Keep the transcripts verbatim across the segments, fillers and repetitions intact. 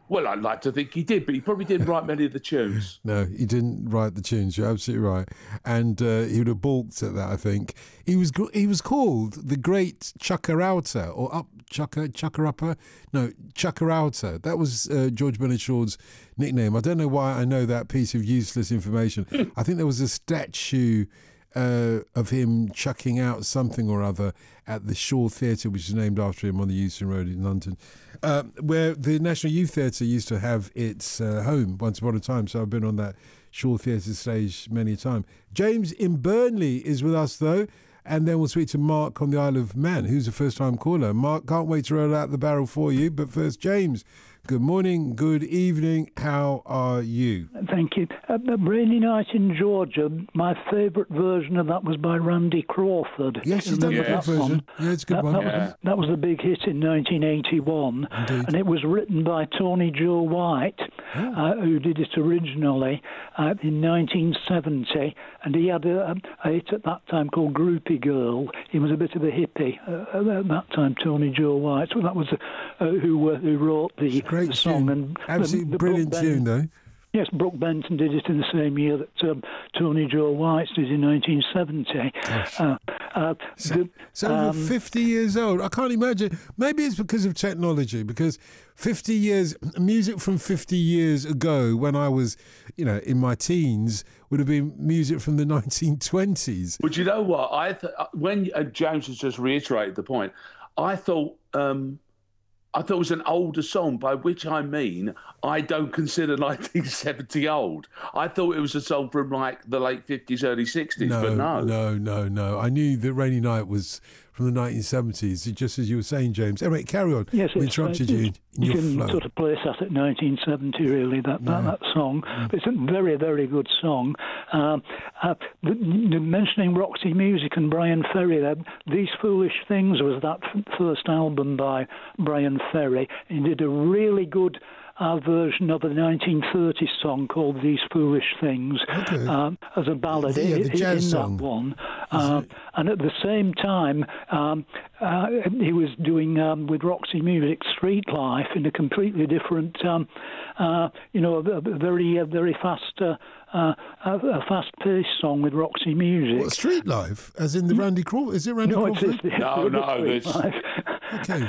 Well, I'd like to think he did, but he probably didn't write many of the tunes. No, he didn't write the tunes. You're absolutely right, and uh, he would have balked at that. I think he was he was called the Great Chuckarauta or up Chucker Chuckarupper. No, Chuckarauta. That was uh, George Bernard Shaw's nickname. I don't know why I know that piece of useless information. I think there was a statue Uh, of him chucking out something or other at the Shaw Theatre, which is named after him on the Euston Road in London, uh, where the National Youth Theatre used to have its uh, home once upon a time. So I've been on that Shaw Theatre stage many a time. James in Burnley is with us, though, and then we'll speak to Mark on the Isle of Man, who's a first-time caller. Mark, can't wait to roll out the barrel for you, but first, James, good morning, good evening, how are you? Thank you. Uh, Rainy Night in Georgia, my favourite version of that was by Randy Crawford. Yes, he's done a good version. Yeah, it's a good that, one. That, Yeah. was, that was the big hit in nineteen eighty-one. Indeed. And it was written by Tony Joe White, Oh. uh, who did it originally uh, in nineteen seventy. And he had a, a hit at that time called Groupie Girl. He was a bit of a hippie uh, at that time, Tony Joe White. So that was uh, who, uh, who wrote the, Great the song. tune. And Absolutely the, the brilliant Brooke tune, Ben- though. Yes, Brooke Benton did it in the same year that um, Tony Joe White did in nineteen seventy. Uh, uh, So, the, it's over um, fifty years old. I can't imagine. Maybe it's because of technology, because fifty years, music from fifty years ago, when I was, you know, in my teens, would have been music from the nineteen twenties. But you know what? I th- when uh, James has just reiterated the point, I thought um, I thought it was an older song, by which I mean I don't consider nineteen seventy old. I thought it was a song from like the late fifties, early sixties, No, but no. no, no, no. I knew that Rainy Night was from the nineteen seventies, just as you were saying, James. Anyway, carry on. Yes, we it's, interrupted uh, you it's- in you your can flow. sort of place that at nineteen seventy, really, that, Yeah. that, that song. It's a very, very good song. Um, uh, the, the mentioning Roxy Music and Brian Ferry, there, These Foolish Things was that f- first album by Brian Ferry. He did a really good uh, version of a nineteen thirties song called These Foolish Things Okay. um, as a ballad Yeah, the in, jazz in song. that one. Uh, and at the same time, um, uh, he was doing um, with Roxy Music Street Life in a completely different, um, uh, you know, a, a very, a very fast, uh, uh, a, a fast-paced song with Roxy Music. What, Street Life? As in the Randy Crawford? Is it Randy No, it's, Crawford? it's, No, no, Street this- Life. Okay.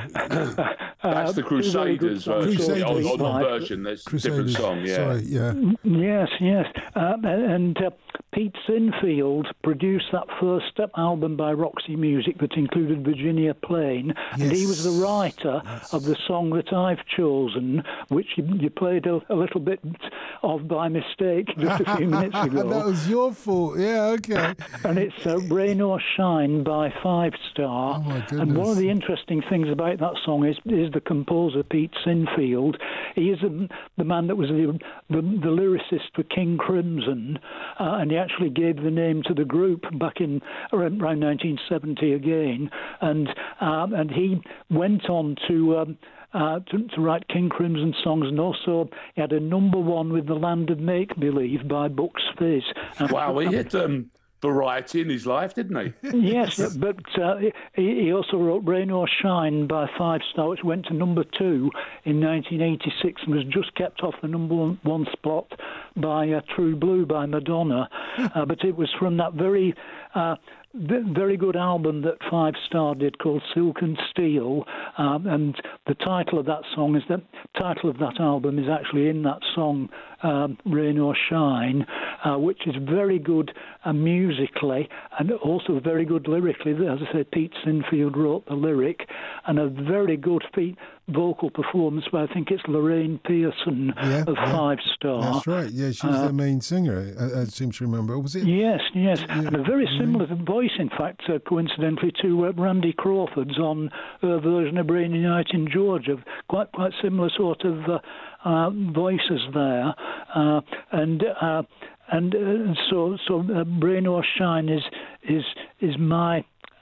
That's the Crusaders version. Crusaders. On, on the Life. version, there's a different Crusaders. song, yeah. Sorry, yeah. Yes, yes. Um, and uh, Pete Sinfield produced that first album by Roxy Music that included Virginia Plain, and he was the Yes. writer Yes. of the song that I've chosen, which you, you played a, a little bit of by mistake just a few minutes ago. That was your fault. Yeah, okay. And it's uh, Rain or Shine by Five Star. Oh, my and one goodness. of the interesting things about that song is is the composer, Pete Sinfield. He is a, the man that was the, the, the lyricist for King Crimson, uh, and he actually gave the name to the group back in around, around nineteen seventy again. And, um, and he went on to... Um, Uh, to, to write King Crimson songs, and also he had a number one with The Land of Make Believe by Bucks Fizz. And Wow, he had um, variety in his life, didn't he? Yes, but uh, he, he also wrote Rain or Shine by Five Star, which went to number two in nineteen eighty-six and was just kept off the number one, one spot by uh, True Blue by Madonna. uh, but it was from that very... Uh, very good album that Five Star did called Silk and Steel, um, and the title of that song is the title of that album is actually in that song, um, Rain or Shine, uh, which is very good uh, musically and also very good lyrically. As I said, Pete Sinfield wrote the lyric, and a very good feat vocal performance by, I think it's Lorraine Pearson Yeah, of yeah. Five Star. That's right. Yeah, she was Uh, the main singer, I, I seem to remember. Was it? Yes, yes, Yeah. and a very similar voice, in fact, uh, coincidentally, to uh, Randy Crawford's on her version of Rainy Night in Georgia. Quite, quite similar sort of uh, uh, voices there, uh, and uh, and uh, so so uh, Rain or Shine is is is my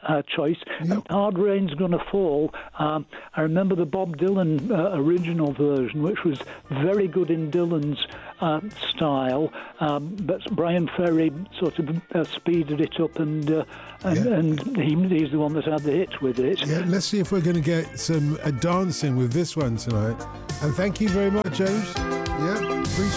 uh, choice. Yep. Hard Rain's Gonna Fall. Um, I remember the Bob Dylan uh, original version, which was very good in Dylan's uh, style, um, but Brian Ferry sort of uh, speeded it up, and uh, and, Yeah. and he, he's the one that had the hit with it. Yeah, let's see if we're going to get some uh, dancing with this one tonight. And thank you very much, James. Yeah, appreciate